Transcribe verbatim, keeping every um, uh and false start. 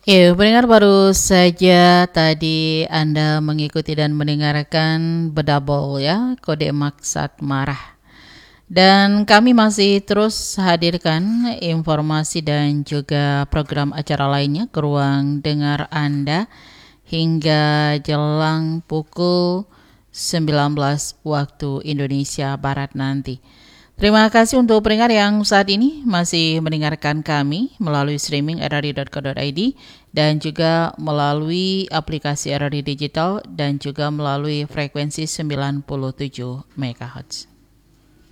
Ya, pendengar baru saja tadi Anda mengikuti dan mendengarkan Bedabel ya, kode maksat marah. Dan kami masih terus hadirkan informasi dan juga program acara lainnya ke ruang dengar Anda hingga jelang pukul sembilan belas waktu Indonesia Barat nanti. Terima kasih untuk pendengar yang saat ini masih mendengarkan kami melalui streaming r r i dot co dot i d dan juga melalui aplikasi R R I Digital dan juga melalui frekuensi sembilan puluh tujuh megahertz.